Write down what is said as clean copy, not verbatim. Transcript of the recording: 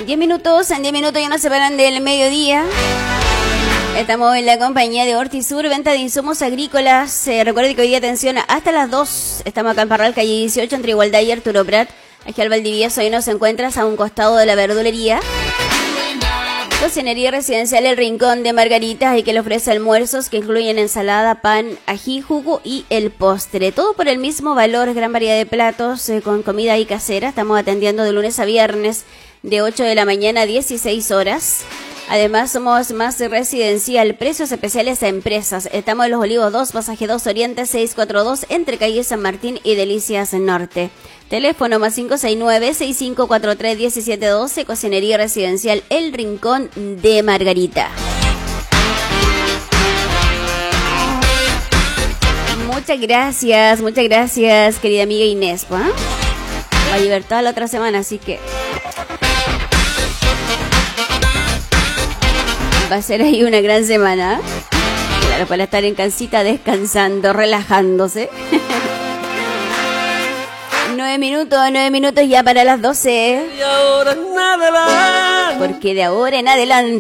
10 minutos ya nos separan del mediodía. Estamos en la compañía de Hortisur, venta de insumos agrícolas. Recuerde que hoy día, atención, hasta las 2 estamos acá en Parral, calle 18, entre Igualdad y Arturo Prat. Aquí al Valdivieso, ahí nos encuentras a un costado de la verdulería. Cocinería residencial El Rincón de Margaritas, y que le ofrece almuerzos que incluyen ensalada, pan, ají, jugo y el postre. Todo por el mismo valor, gran variedad de platos con comida y casera. Estamos atendiendo de lunes a viernes de 8 de la mañana a 16 horas. Además, somos más residencial, precios especiales a empresas. Estamos en Los Olivos 2, pasaje 2 Oriente 642, entre calle San Martín y Delicias Norte. Teléfono más 569-6543-1712, cocinería residencial El Rincón de Margarita. Muchas gracias, querida amiga Inés. Va a llevar toda la otra semana, así que va a ser ahí una gran semana. Claro, para estar en casita descansando, relajándose. 9 minutos ya para las 12. Y ahora en adelante. Porque de ahora en adelante